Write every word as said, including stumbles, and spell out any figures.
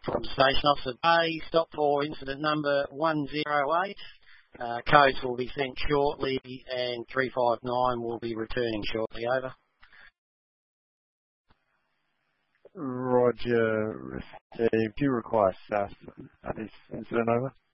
From Station Officer Bay, stop for incident number one zero eight. Uh, codes will be sent shortly and three five nine will be returning shortly. Over. Roger, received. Do you require S A S at this incident? Over.